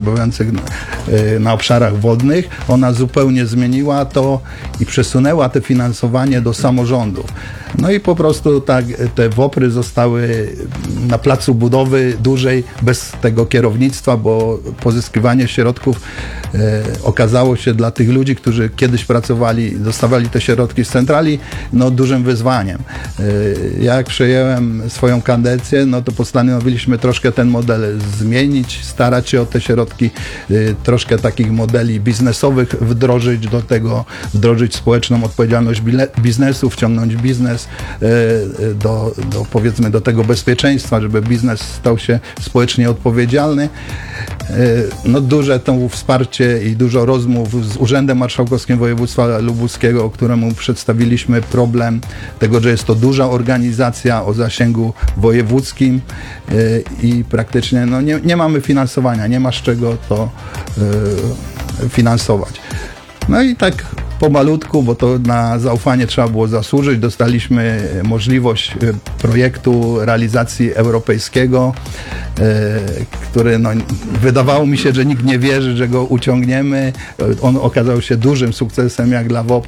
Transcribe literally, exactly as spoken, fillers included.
przebywających na, na obszarach wodnych. Ona zupełnie zmieniła to i przesunęła te finansowanie do samorządów. No i po prostu tak te WOPR-y zostały na placu budowy dużej bez tego kierownictwa, bo pozyskiwanie środków e, okazało się dla tych ludzi, którzy kiedyś pracowali, dostawali te środki z centrali, no dużym wyzwaniem. E, jak przejęłem swoją kadencję, no to postanowiliśmy troszkę ten model zmienić, starać się o te środki, e, troszkę takich modeli biznesowych wdrożyć do tego, wdrożyć społeczną odpowiedzialność biznesu, wciągnąć biznes do, do powiedzmy do tego bezpieczeństwa, żeby biznes stał się społecznie odpowiedzialny. No duże to wsparcie i dużo rozmów z Urzędem Marszałkowskim Województwa Lubuskiego, któremu przedstawiliśmy problem tego, że jest to duża organizacja o zasięgu wojewódzkim i praktycznie no nie, nie mamy finansowania, nie ma z czego to finansować. No i tak pomalutku, bo to na zaufanie trzeba było zasłużyć. Dostaliśmy możliwość projektu realizacji europejskiego, który no, wydawało mi się, że nikt nie wierzy, że go uciągniemy. On okazał się dużym sukcesem jak dla WOPR.